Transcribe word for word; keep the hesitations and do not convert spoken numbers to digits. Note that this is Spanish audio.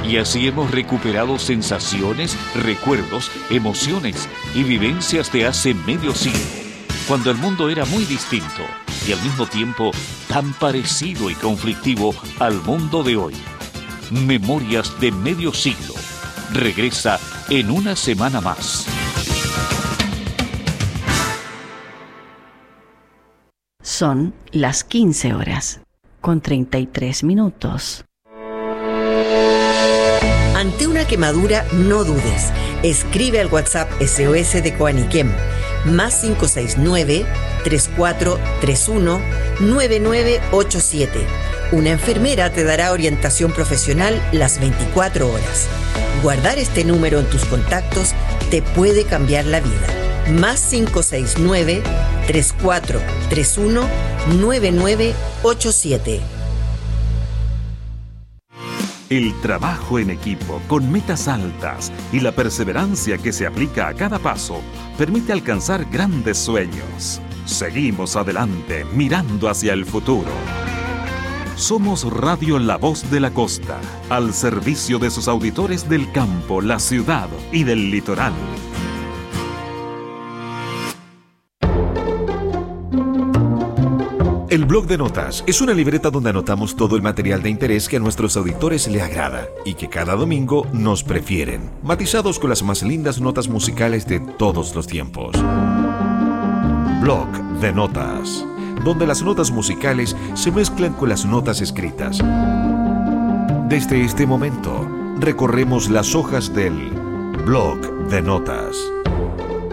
Y así hemos recuperado sensaciones, recuerdos, emociones y vivencias de hace medio siglo, cuando el mundo era muy distinto y al mismo tiempo tan parecido y conflictivo al mundo de hoy. Memorias de medio siglo. Regresa en una semana más. Son las quince horas, con treinta y tres minutos. Ante una quemadura, no dudes. Escribe al WhatsApp S O S de Coaniquem, más cinco seis nueve, tres cuatro tres uno, nueve nueve ocho siete. Una enfermera te dará orientación profesional las veinticuatro horas. Guardar este número en tus contactos te puede cambiar la vida. Más cinco seis nueve, tres cuatro tres uno, nueve nueve ocho siete. El trabajo en equipo, con metas altas y la perseverancia que se aplica a cada paso, permite alcanzar grandes sueños. Seguimos adelante, mirando hacia el futuro. Somos Radio La Voz de la Costa, al servicio de sus auditores del campo, la ciudad y del litoral. El Blog de Notas es una libreta donde anotamos todo el material de interés que a nuestros auditores le agrada y que cada domingo nos prefieren, matizados con las más lindas notas musicales de todos los tiempos. Blog de Notas, donde las notas musicales se mezclan con las notas escritas. Desde este momento, recorremos las hojas del Blog de Notas.